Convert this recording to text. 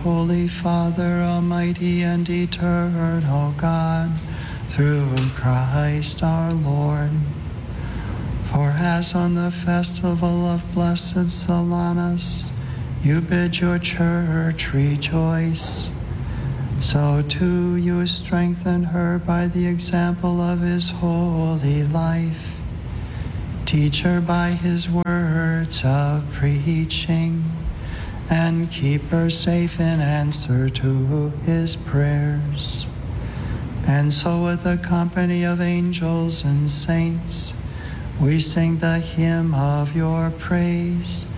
Holy Father, Almighty and eternal God, through Christ our Lord. For as on the festival of Blessed Solanus, you bid your church rejoice, so too you strengthen her by the example of his holy life. Teach her by his words of preaching, and keep her safe in answer to his prayers. And so with the company of angels and saints, we sing the hymn of your praise.